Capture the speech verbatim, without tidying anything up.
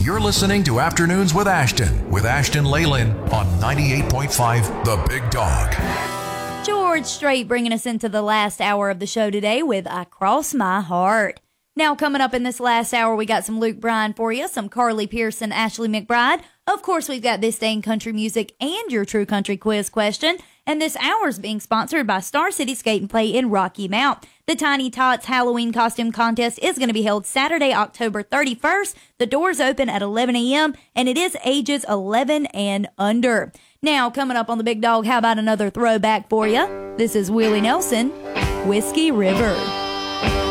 You're listening to Afternoons with Ashton, with Ashton Leyland on ninety-eight point five The Big Dog. George Strait bringing us into the last hour of the show today with I Cross My Heart. Now, coming up in this last hour, we got some Luke Bryan for you, some Carly Pearson, Ashley McBride. Of course, we've got This Day in Country Music and your True Country Quiz question. And this hour is being sponsored by Star City Skate and Play in Rocky Mount. The Tiny Tots Halloween Costume Contest is going to be held Saturday, October thirty-first. The doors open at eleven a.m. and it is ages eleven and under. Now, coming up on The Big Dog, how about another throwback for you? This is Willie Nelson, Whiskey River.